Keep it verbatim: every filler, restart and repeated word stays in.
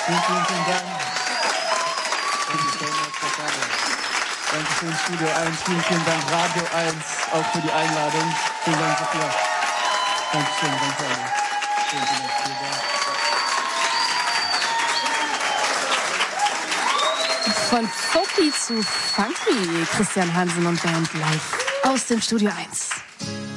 Vielen, vielen, vielen Dank. Dankeschön, Studio eins. Vielen, vielen Dank, Radio eins, auch für die Einladung. Vielen Dank, Sophia. Dankeschön, danke euch. Vielen, vielen Dank. Vielen Dank. Von Folky zu Funky, Christian Hansen und Band live aus dem Studio eins.